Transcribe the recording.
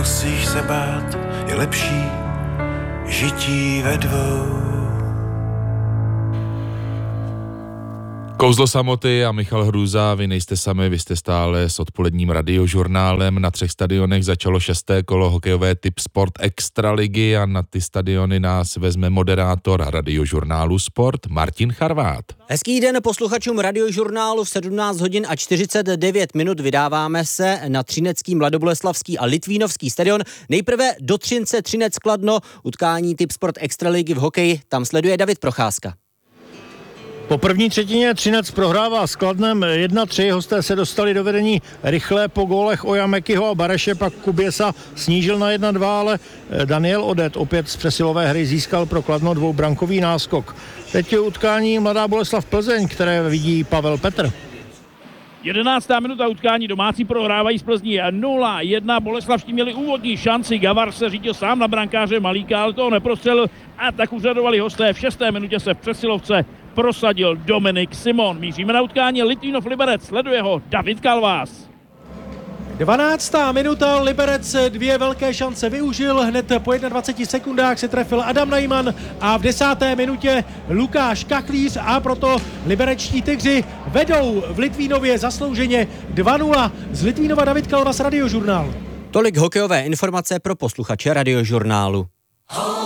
nemusíš se bát, je lepší žití ve dvou. Kouzlo samoty a Michal Hrůza, vy nejste sami, vy jste stále s odpoledním radiožurnálem. Na 3 stadionech začalo 6. kolo hokejové Tip Sport Extraligy a na ty stadiony nás vezme moderátor radiožurnálu Sport Martin Charvát. Hezký den posluchačům radiožurnálu. V 17 hodin a 49 minut vydáváme se na třinecký, mladoboleslavský a litvínovský stadion. Nejprve do Třince, Třinec Kladno, utkání Tip Sport Extraligy v hokeji, tam sleduje David Procházka. Po první třetině Třinec prohrává s Kladnem 1-3, hosté se dostali do vedení rychle po gólech Ojamekyho a Bareše, pak Kuběsa snížil na 1-2, ale Daniel Odet opět z přesilové hry získal pro Kladno dvoubrankový náskok. Teď je utkání Mladá Boleslav Plzeň, které vidí Pavel Petr. 11. minuta utkání, domácí prohrávají z Plzní 0-1, Boleslavští měli úvodní šanci, Gavar se řídil sám na brankáře Malíka, ale toho neprostřelil a tak užadovali hosté. V 6. minutě se v přesilovce prosadil Dominik Simon. Míříme na utkání Litvínov Liberec, sleduje ho David Kalvás. 12. minuta, Liberec 2 velké šance využil, hned po 21 sekundách se trefil Adam Najman a v 10. minutě Lukáš Kachlíř a proto liberečtí Tygři vedou v Litvínově zaslouženě 2-0. Z Litvínova David Kalvas, radiožurnál. Tolik hokejové informace pro posluchače radiožurnálu.